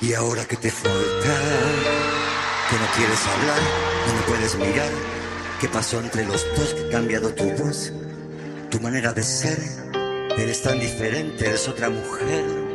Y ahora que te falta, que no quieres hablar, no me puedes mirar. ¿Qué pasó entre los dos? Que ha cambiado tu voz, tu manera de ser. Eres tan diferente, eres otra mujer.